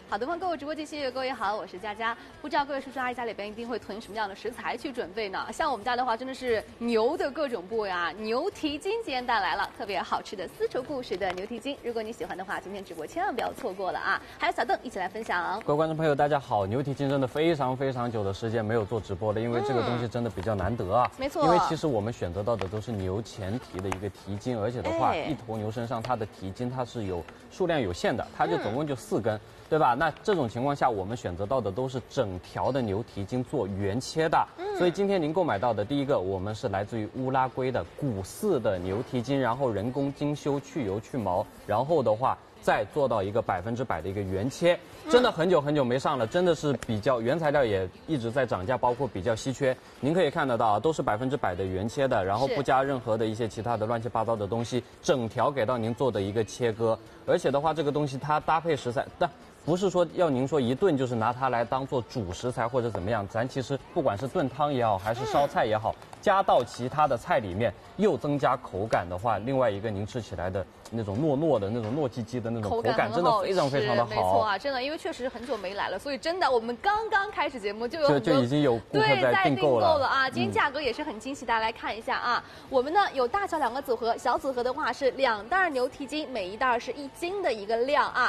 好的，欢迎各位直播继续，各位好，我是佳佳。不知道各位叔叔阿姨家里边一定会囤什么样的食材去准备呢？像我们家的话，真的是牛的各种部位啊，牛蹄筋今天带来了特别好吃的丝绸故事的牛蹄筋。如果你喜欢的话，今天直播千万不要错过了啊！还有小邓一起来分享。 各位观众朋友，大家好！牛蹄筋真的非常久的时间没有做直播了，因为这个东西真的比较难得啊。 没错。 因为其实我们选择到的都是牛前蹄的一个蹄筋，而且的话，一头牛身上它的蹄筋它是有数量有限的，它就总共就4根。对吧？那这种情况下，我们选择到的都是整条的牛蹄筋做原切的。所以今天您购买到的第一个，我们是来自于乌拉圭的古饲的牛蹄筋，然后人工精修、去油去毛，然后的话再做到一个100%的一个原切。真的很久没上了，真的是比较原材料也一直在涨价，包括比较稀缺。您可以看得到，都是100%的原切的，然后不加任何的一些其他的乱七八糟的东西，整条给到您做的一个切割。而且的话，这个东西它搭配食材，但不是说要您说一顿就是拿它来当做主食材或者怎么样，咱其实不管是炖汤也好，还是烧菜也好，加到其他的菜里面，又增加口感的话，另外一个您吃起来的那种糯的那种糯叽叽的那种口感，真的非常的好。 没错啊，真的，因为确实很久没来了，所以真的我们刚刚开始节目就已经有顾客在订购了啊。今天价格也是很惊喜，大家来看一下啊。我们呢有大小2个组合，小组合的话是2袋牛蹄筋，每一袋是1斤的一个量啊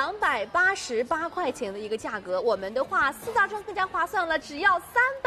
，288块钱的一个价格。我们的话4大装更加划算了，只要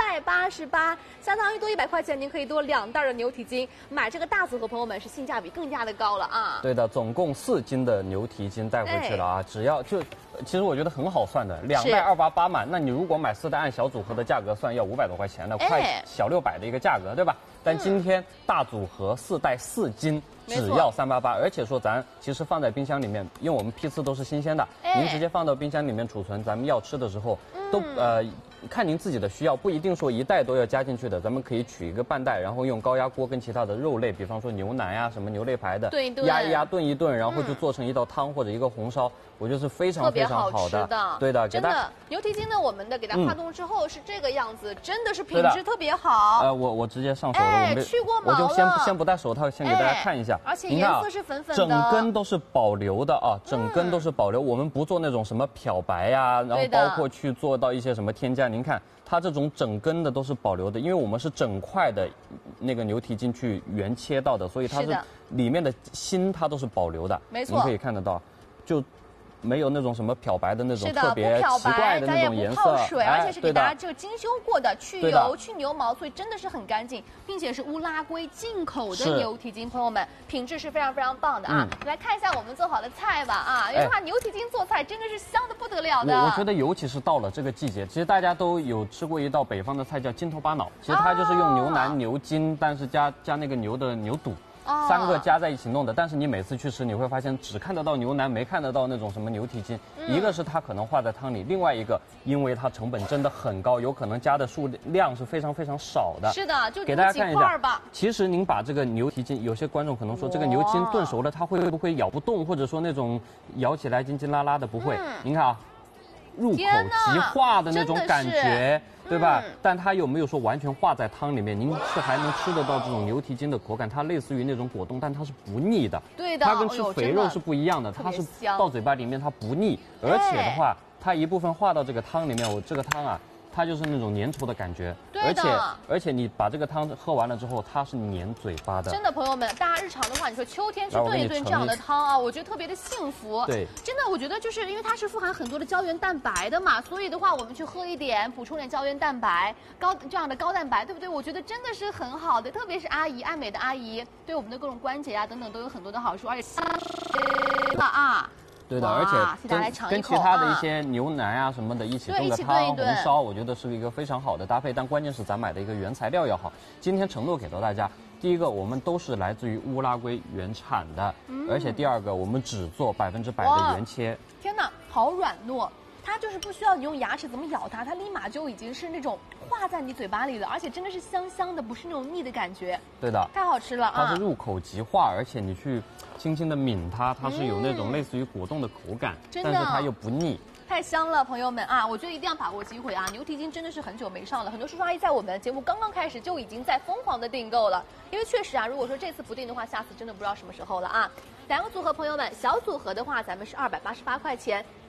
388，相当于多100块钱，您可以多2袋的牛蹄筋。买这个大组合，朋友们是性价比更加的高了啊。 对的，总共4斤的牛蹄筋带回去了啊，只要就。其实我觉得很好算的，2袋288嘛，那你如果买4袋按小组合的价格算，要500多块钱的，快小600的一个价格，对吧？但今天大组合4袋4斤，只要388，而且说咱其实放在冰箱里面，因为我们批次都是新鲜的，您直接放到冰箱里面储存，咱们要吃的时候都看您自己的需要，不一定说1袋都要加进去的，咱们可以取一个半袋，然后用高压锅跟其他的肉类，比方说牛腩呀、什么牛肋排的，压一压炖一炖，然后就做成一道汤或者一个红烧，我觉得是非常好的。对的， 真的牛蹄筋呢，我们的给它化冻之后是这个样子，真的是品质特别好。 我直接上手了， 去过毛了， 我就先不戴手套，先给大家看一下， 而且颜色是粉粉的， 整根都是保留的啊，整根都是保留，我们不做那种什么漂白呀，然后包括去做到一些什么添加，您看。它这种整根的都是保留的，因为我们是整块的那个牛蹄筋去原切到的，所以它是里面的心它都是保留的。 没错， 您可以看得到，就没有那种什么漂白的那种特别奇怪的那种颜色， 不泡水，而且是给大家这个精修过的，去油去牛毛，所以真的是很干净，并且是乌拉圭进口的牛蹄筋，朋友们品质是非常棒的啊！来看一下我们做好的菜吧啊，因为它牛蹄筋做菜真的是香的不得了的。 我觉得尤其是到了这个季节，其实大家都有吃过一道北方的菜叫筋头巴脑，其实它就是用牛腩、牛筋，但是加那个牛的牛肚。3个加在一起弄的，但是你每次去吃，你会发现只看得到牛腩，没看得到那种什么牛蹄筋。一个是它可能化在汤里，另外一个因为它成本真的很高，有可能加的数量是非常少的。 是的，就给大家看一下吧。其实您把这个牛蹄筋，有些观众可能说这个牛筋炖熟了，它会不会咬不动，或者说那种咬起来筋筋拉拉的不会？您看啊。入口即化的那种感觉，对吧？但它有没有说完全化在汤里面？您是还能吃得到这种牛蹄筋的口感，它类似于那种果冻，但它是不腻的。 对的， 它跟吃肥肉是不一样的，它是到嘴巴里面它不腻，而且的话，它一部分化到这个汤里面，我这个汤啊。它就是那种粘稠的感觉，而且你把这个汤喝完了之后，它是粘嘴巴的。 真的，朋友们，大家日常的话，你说秋天去炖一顿这样的汤啊，我觉得特别的幸福。 对， 真的，我觉得就是因为它是富含很多的胶原蛋白的嘛，所以的话，我们去喝一点，补充点胶原蛋白，这样的高蛋白，对不对？我觉得真的是很好的，特别是爱美的阿姨，对我们的各种关节啊等等都有很多的好处，而且了啊。 对的，而且跟其他的一些牛腩啊什么的一起炖个汤红烧，我觉得是一个非常好的搭配。但关键是咱买的一个原材料要好。今天承诺给到大家，第一个我们都是来自于乌拉圭原产的，而且第二个我们只做100%的原切。 天哪，好软糯！它就是不需要你用牙齿怎么咬它，它立马就已经是那种化在你嘴巴里了，而且真的是香香的，不是那种腻的感觉。 对的， 太好吃了啊！ 它是入口即化，而且你去轻轻的抿它，它是有那种类似于果冻的口感，但是它又不腻。 太香了，朋友们啊！我觉得一定要把握机会啊！牛蹄筋真的是很久没上了，很多叔叔阿姨在我们节目刚刚开始就已经在疯狂的订购了，因为确实啊，如果说这次不订的话，下次真的不知道什么时候了啊！2个组合，朋友们，小组合的话，咱们是288块钱。